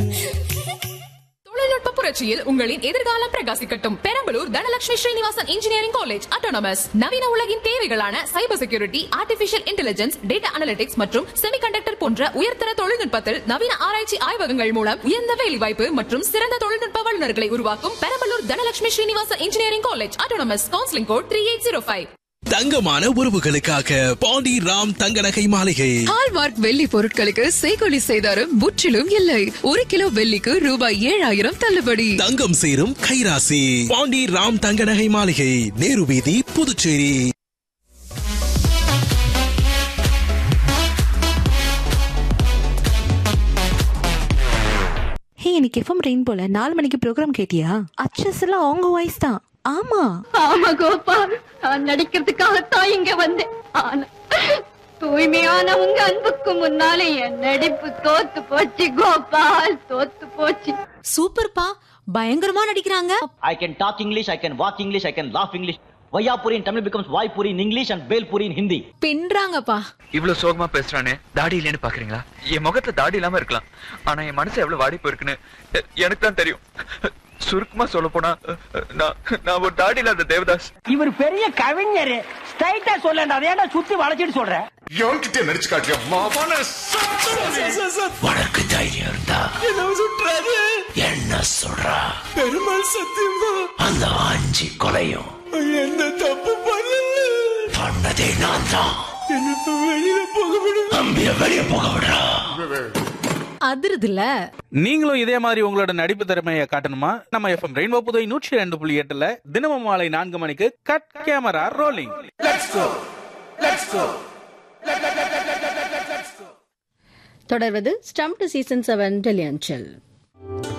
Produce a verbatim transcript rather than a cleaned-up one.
தொழில்நுட்ப புரட்சியில் உங்களின் எதிர்காலம் பிரகாசிக்கட்டும். Perambalur Dhanalakshmi Srinivasan engineering college autonomous நவீன உலகின் தேவைகளான cyber security, artificial intelligence, data analytics மற்றும் செமிகண்டக்டர் போன்ற உயர்தர தொழில்நுட்பத்தில் நவீன ஆராய்ச்சி ஆய்வகங்கள் மூலம் உயர்ந்த வேலைவாய்ப்பு மற்றும் சிறந்த தொழில்நுட்ப வல்லுநர்களை உருவாக்கும் Perambalur Dhanalakshmi Srinivasan engineering college autonomous. Counselling code three eight zero five. தங்கமான உறவுகளுக்காக பாண்டி ராம் தங்க நகை மாளிகை. ஹால்மார்க் வெள்ளி பொருட்களுக்கு செய்கொலி செய்தாரும் முற்றிலும் இல்லை. ஒரு கிலோ வெள்ளிக்கு ரூபாய் ஏழாயிரம் தள்ளுபடி. தங்கம் சேரும் கைராசி பாண்டி ராம் தங்க நகை மாளிகை, நேரு வீதி, புதுச்சேரி. ஹே, இன்னைக்கு எஃப்எம் ரெயின் போல நாலு மணிக்கு ப்ரோக்ராம் கேட்டியா? அச்சஸ் எல்லாம் அவங்க வாய்ஸ் தான். ஆமா ஆமா கோபால், நான் நடிக்கிறதுக்காகத்தான் இங்க வந்தேன். ஆனா தூய்மையான உங்க அன்புக்கு முன்னாலே என் நடிப்பு தோத்து போச்சு கோபால், தோத்து போச்சு. சூப்பர்ப்பா, பயங்கரமா நடிக்கிறாங்க. I can talk English, I can walk English, I can laugh English. Vayapuri in Tamil becomes Vaipuri in English and Belpuri in Hindi. பின்றாங்கப்பா. இவ்வளவு சோகமா பேசுறானே, தாடி இல்லைன்னு பாக்குறீங்களா? என் முகத்துல தாடி இல்லாம இருக்கலாம், ஆனா என் மனசு எவ்வளவு வாடி போயிருக்குன்னு எனக்கு தான் தெரியும். சுருக்கமா சொல்ல போனா நான் நான் ஒரு தாடி இல்லாத தேவதாஸ். இவர் பெரிய கவிஞர், ஸ்ட்ரைட்டா சொல்லண்டா, அதேடா சுத்தி வளைச்சிட்டு சொல்ற. என்கிட்ட நடிச்சு காட்டியா மாவான உனக்கு தைரியம் இருந்தா என்ன சொல்றாரு? என்ன சொல்றா? பெருமாள் சத்தியமா அந்த அஞ்சு கொலையும் என்ன தப்பு பண்ணல, பண்ணதே நான் தான். என்ன வெளியில போக விடு, அம்பிய வெளிய போக விடுறா. அதிருதுல. நீங்களும் இதே மாதிரி உங்களோட நடிப்பு திறமையை காட்டணுமா? நம்ம எஃப்எம் ரெயின்போ புதுவை நூற்றி ரெண்டு புள்ளி எட்டுல தினமும் மாலை நான்கு மணிக்கு கட் கேமரா ரோலிங். தொடர்வது ஸ்டம்ப் சீசன் செவன் டெலியன்சல்.